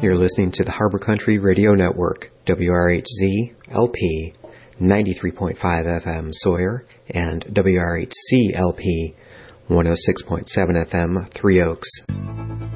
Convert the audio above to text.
You're listening to the Harbor Country Radio Network, WRHZ-LP 93.5 FM Sawyer and WRHC-LP 106.7 FM Three Oaks.